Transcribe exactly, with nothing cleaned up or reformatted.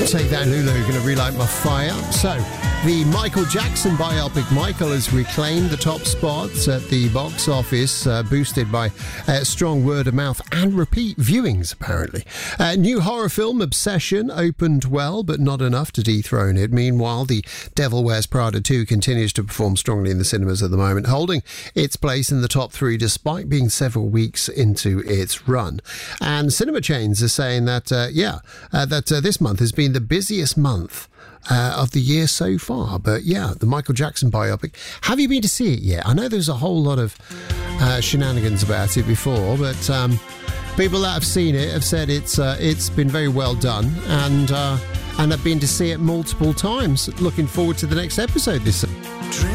Take that, Lulu. Going to relight my fire. So, the Michael Jackson biopic Michael has reclaimed the top spots at the box office, uh, boosted by uh, strong word of mouth and repeat viewings, apparently. Uh, new horror film Obsession opened well, but not enough to dethrone it. Meanwhile, The Devil Wears Prada two continues to perform strongly in the cinemas at the moment, holding its place in the top three despite being several weeks into its run. And cinema chains are saying that, uh, yeah, uh, that uh, this month has been the busiest month uh, of the year so far. But yeah, the Michael Jackson biopic. Have you been to see it yet? I know there's a whole lot of uh, shenanigans about it before, but um, people that have seen it have said it's uh, it's been very well done, and uh, and have been to see it multiple times. Looking forward to the next episode this